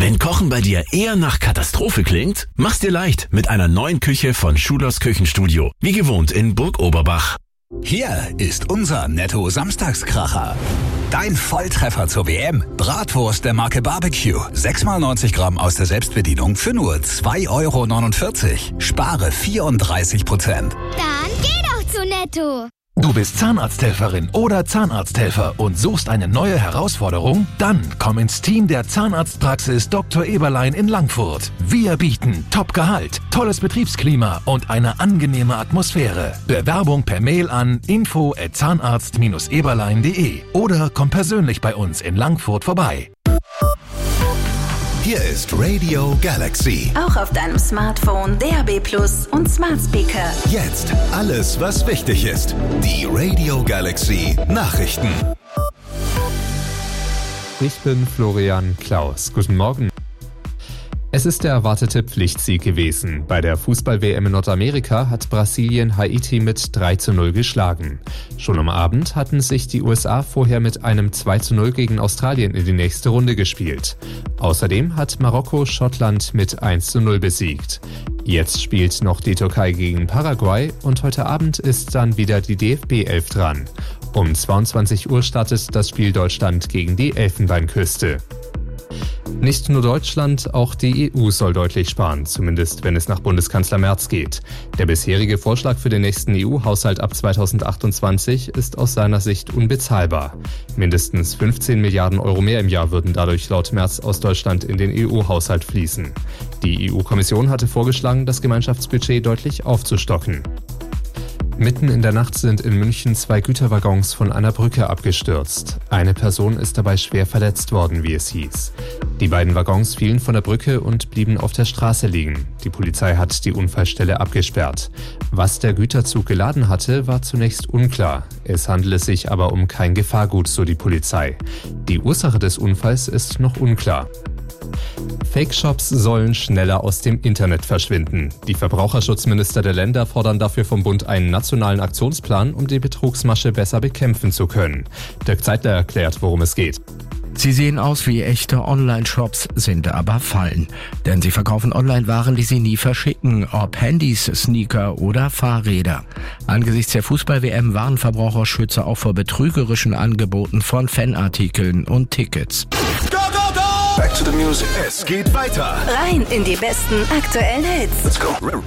Wenn Kochen bei dir eher nach Katastrophe klingt, mach's dir leicht mit einer neuen Küche von Schulers Küchenstudio. Wie gewohnt in Burg Oberbach. Hier ist unser Netto-Samstagskracher. Dein Volltreffer zur WM. Bratwurst der Marke Barbecue. 6x90 Gramm aus der Selbstbedienung für nur 2,49 €. Spare 34%. Dann geh doch zu Netto. Du bist Zahnarzthelferin oder Zahnarzthelfer und suchst eine neue Herausforderung? Dann komm ins Team der Zahnarztpraxis Dr. Eberlein in Langfurt. Wir bieten Top-Gehalt, tolles Betriebsklima und eine angenehme Atmosphäre. Bewerbung per Mail an info@zahnarzt-eberlein.de oder komm persönlich bei uns in Langfurt vorbei. Hier ist Radio Galaxy. Auch auf deinem Smartphone, DAB+ und Smart Speaker. Jetzt alles, was wichtig ist. Die Radio Galaxy Nachrichten. Ich bin Florian Klaus. Guten Morgen. Es ist der erwartete Pflichtsieg gewesen. Bei der Fußball-WM in Nordamerika hat Brasilien Haiti mit 3:0 geschlagen. Schon am Abend hatten sich die USA vorher mit einem 2:0 gegen Australien in die nächste Runde gespielt. Außerdem hat Marokko Schottland mit 1:0 besiegt. Jetzt spielt noch die Türkei gegen Paraguay und heute Abend ist dann wieder die DFB-11 dran. Um 22 Uhr startet das Spiel Deutschland gegen die Elfenbeinküste. Nicht nur Deutschland, auch die EU soll deutlich sparen, zumindest wenn es nach Bundeskanzler Merz geht. Der bisherige Vorschlag für den nächsten EU-Haushalt ab 2028 ist aus seiner Sicht unbezahlbar. Mindestens 15 Milliarden Euro mehr im Jahr würden dadurch laut Merz aus Deutschland in den EU-Haushalt fließen. Die EU-Kommission hatte vorgeschlagen, das Gemeinschaftsbudget deutlich aufzustocken. Mitten in der Nacht sind in München 2 Güterwaggons von einer Brücke abgestürzt. Eine Person ist dabei schwer verletzt worden, wie es hieß. Die beiden Waggons fielen von der Brücke und blieben auf der Straße liegen. Die Polizei hat die Unfallstelle abgesperrt. Was der Güterzug geladen hatte, war zunächst unklar. Es handele sich aber um kein Gefahrgut, so die Polizei. Die Ursache des Unfalls ist noch unklar. Fake-Shops sollen schneller aus dem Internet verschwinden. Die Verbraucherschutzminister der Länder fordern dafür vom Bund einen nationalen Aktionsplan, um die Betrugsmasche besser bekämpfen zu können. Dirk Zeitler erklärt, worum es geht. Sie sehen aus wie echte Online-Shops, sind aber Fallen. Denn sie verkaufen Online-Waren, die sie nie verschicken, ob Handys, Sneaker oder Fahrräder. Angesichts der Fußball-WM warnen Verbraucherschützer auch vor betrügerischen Angeboten von Fanartikeln und Tickets. Back to the music. Es geht weiter. Rein in die besten aktuellen Hits. Let's go.